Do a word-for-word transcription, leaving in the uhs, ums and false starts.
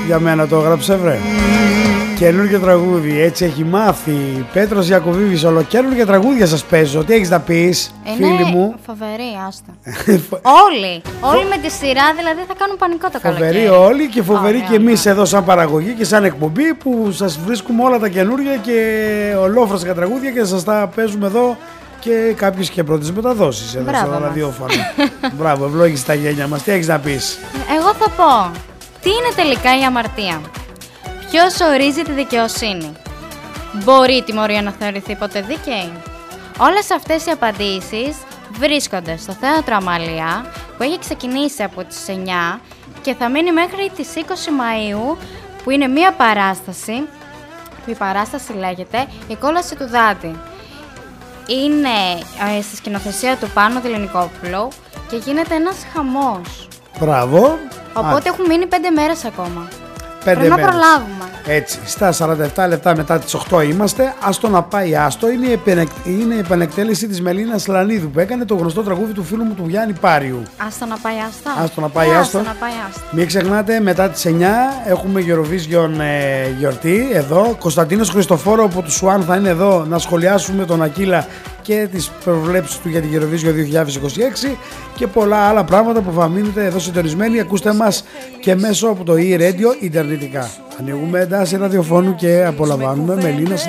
Για μένα το έγραψε, βρε. Καινούργιο τραγούδι, έτσι έχει μάθει. Πέτρος Ιακωβίδης, ολοκαινούργια τραγούδια σας παίζω. Τι έχεις να πεις, Είναι φίλοι μου? φοβερή, άστα. όλοι, όλοι με τη σειρά, δηλαδή θα κάνουν πανικό το καλοκαίρι. Φοβεροί όλοι και φοβεροί Ωραία, και εμείς ωραία. εδώ σαν παραγωγή και σαν εκπομπή που σας βρίσκουμε όλα τα καινούργια και ολόφρασκα τραγούδια και σας τα παίζουμε εδώ και κάποιες και πρώτες μεταδόσεις εδώ Μπράβο στο μας. ραδιόφωνο. Μπράβο, ευλόγηση τα γένια μας. Τι έχεις να πεις? Εγώ θα πω, τι είναι τελικά η αμαρτία? Ποιος ορίζει τη δικαιοσύνη? Μπορεί η τιμωρία να θεωρηθεί ποτέ δίκαιη? Όλες αυτές οι απαντήσεις βρίσκονται στο θέατρο Αμαλία που έχει ξεκινήσει από τις εννιά και θα μείνει μέχρι τις είκοσι Μαΐου, που είναι μία παράσταση. Η παράσταση λέγεται «Η κόλαση του Δάντη». Είναι ε, στη σκηνοθεσία του Πάνου Δηληνικόπουλου και γίνεται ένας χαμός. Μπράβο. Οπότε Α, έχουν μείνει πέντε μέρες ακόμα. πέντε Πρέπει να μέρες. προλάβουμε. Έτσι, στα σαράντα επτά λεπτά μετά τις οκτώ είμαστε. Άστο να πάει άστο. Είναι η, επενεκ... είναι η επανεκτέλεση της Μελίνας Λανίδου που έκανε το γνωστό τραγούδι του φίλου μου του Γιάννη Πάριου. Άστο να πάει άστα. Άστο να πάει Ε, άστο. να πάει άστα. Μην ξεχνάτε, μετά τις εννιά έχουμε Eurovision ε, γιορτή εδώ. Κωνσταντίνος Χριστοφόρο από του Σουάν θα είναι εδώ να σχολιάσουμε τον Ακύλα και τις προβλέψεις του για την Eurovision δύο χιλιάδες είκοσι έξι και πολλά άλλα πράγματα που θα μείνετε εδώ συντονισμένοι. Ακούστε μας και μέσω από το e-radio ιντερνετικά. Ανοίγουμε ένταση ραδιοφώνου και απολαμβάνουμε Μελίνα